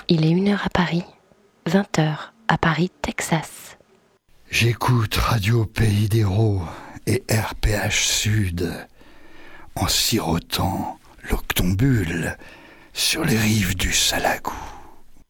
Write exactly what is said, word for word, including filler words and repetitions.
Il est une heure à Paris, vingt heures à Paris, Texas. J'écoute Radio Pays d'Hérault et R P H Sud en sirotant l'octombule sur les rives du Salagou.